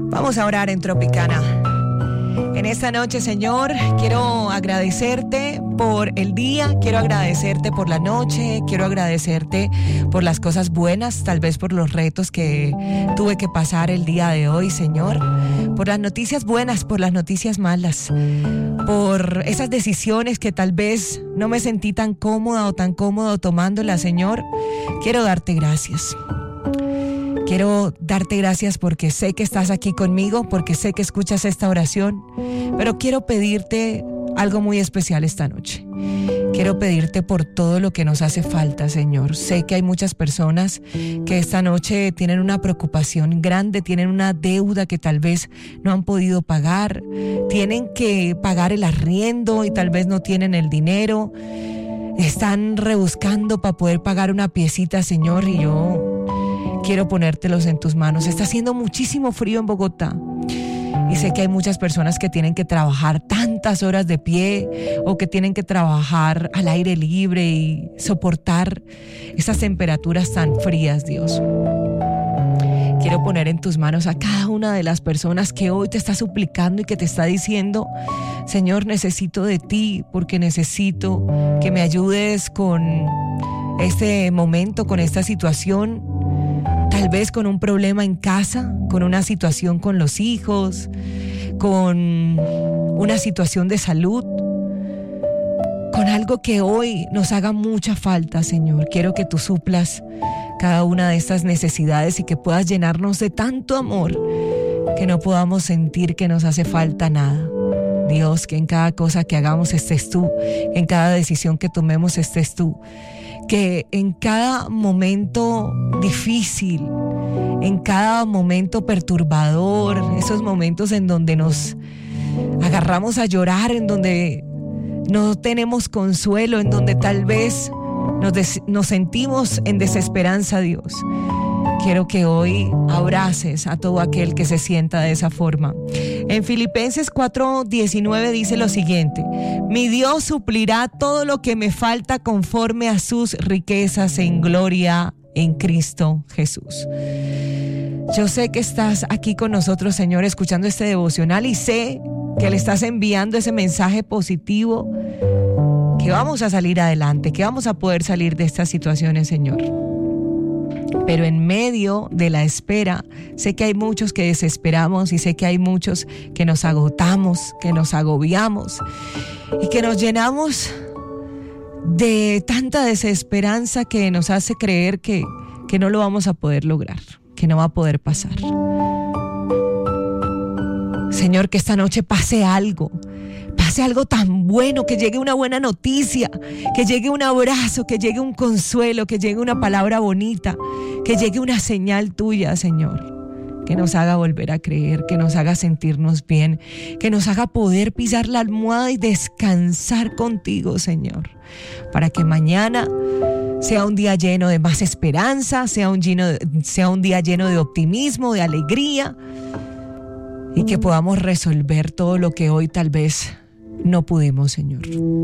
Vamos a orar en Tropicana. En esta noche, Señor, quiero agradecerte por el día, quiero agradecerte por la noche, quiero agradecerte por las cosas buenas, tal vez por los retos que tuve que pasar el día de hoy, Señor, por las noticias buenas, por las noticias malas, por esas decisiones que tal vez no me sentí tan cómoda o tan cómodo tomándolas, Señor. Quiero darte gracias. Quiero darte gracias porque sé que estás aquí conmigo, porque sé que escuchas esta oración, pero quiero pedirte algo muy especial esta noche. Quiero pedirte por todo lo que nos hace falta, Señor. Sé que hay muchas personas que esta noche tienen una preocupación grande, tienen una deuda que tal vez no han podido pagar, tienen que pagar el arriendo y tal vez no tienen el dinero, están rebuscando para poder pagar una piecita, Señor, y yo quiero ponértelos en tus manos. Está haciendo muchísimo frío en Bogotá y sé que hay muchas personas que tienen que trabajar tantas horas de pie o que tienen que trabajar al aire libre y soportar esas temperaturas tan frías, Dios. Quiero poner en tus manos a cada una de las personas que hoy te está suplicando y que te está diciendo: Señor, necesito de ti porque necesito que me ayudes con este momento, con esta situación. Tal vez con un problema en casa, con una situación con los hijos, con una situación de salud, con algo que hoy nos haga mucha falta, Señor. Quiero que tú suplas cada una de estas necesidades y que puedas llenarnos de tanto amor que no podamos sentir que nos hace falta nada. Dios, que en cada cosa que hagamos estés tú, que en cada decisión que tomemos estés tú, que en cada momento difícil, en cada momento perturbador, esos momentos en donde nos agarramos a llorar, en donde no tenemos consuelo, en donde tal vez nos sentimos en desesperanza, Dios. Quiero que hoy abraces a todo aquel que se sienta de esa forma. En Filipenses 4:19 dice lo siguiente: mi Dios suplirá todo lo que me falta conforme a sus riquezas en gloria en Cristo Jesús. Yo sé que estás aquí con nosotros, Señor, escuchando este devocional, y sé que le estás enviando ese mensaje positivo, que vamos a salir adelante, que vamos a poder salir de estas situaciones, Señor. Pero en medio de la espera, sé que hay muchos que desesperamos y sé que hay muchos que nos agotamos, que nos agobiamos y que nos llenamos de tanta desesperanza que nos hace creer que no lo vamos a poder lograr, que no va a poder pasar. Señor, que esta noche pase algo tan bueno, que llegue una buena noticia, que llegue un abrazo, que llegue un consuelo, que llegue una palabra bonita, que llegue una señal tuya, Señor, que nos haga volver a creer, que nos haga sentirnos bien, que nos haga poder pisar la almohada y descansar contigo, Señor, para que mañana sea un día lleno de más esperanza, sea un día lleno de optimismo, de alegría, y que podamos resolver todo lo que hoy tal vez no pudimos, Señor.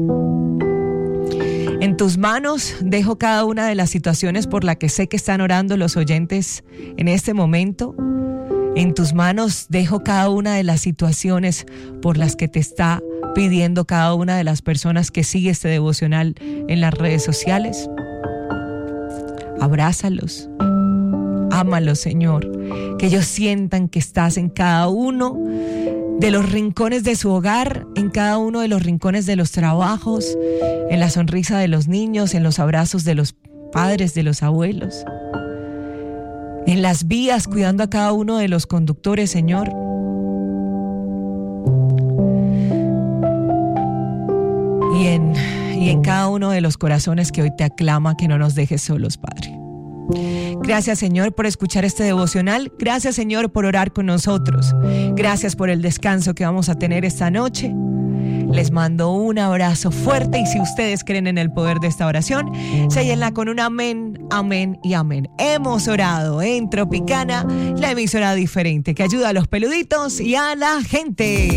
En tus manos dejo cada una de las situaciones por las que sé que están orando los oyentes en este momento. En tus manos dejo cada una de las situaciones por las que te está pidiendo cada una de las personas que sigue este devocional en las redes sociales. Abrázalos, ámalos, Señor, que ellos sientan que estás en cada uno de los rincones de su hogar, en cada uno de los rincones de los trabajos, en la sonrisa de los niños, en los abrazos de los padres, de los abuelos, en las vías, cuidando a cada uno de los conductores, Señor. Y en cada uno de los corazones que hoy te aclama, que no nos dejes solos, Padre. Gracias, Señor, por escuchar este devocional. Gracias, Señor, por orar con nosotros. Gracias por el descanso que vamos a tener esta noche. Les mando un abrazo fuerte, y si ustedes creen en el poder de esta oración, séllenla con un amén, amén y amén. Hemos orado en Tropicana, la emisora diferente que ayuda a los peluditos y a la gente.